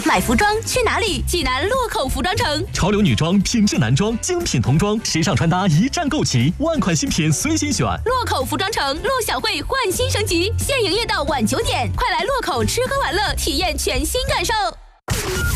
买服装去哪里？济南洛口服装城， 潮流女装、品质男装、精品童装，时尚穿搭一站购齐，万款新品随心选。 洛口服装城，陆小慧焕新升级，现营业到晚9点，快来洛口吃喝玩乐，体验全新感受。